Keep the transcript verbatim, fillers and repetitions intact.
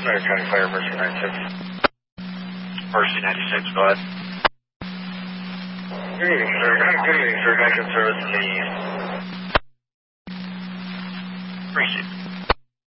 Snyder County Fire, Mercy ninety-six. Mercy ninety-six, go ahead. Good evening, sir. Good evening, sir. Connection service in the east. Appreciate it.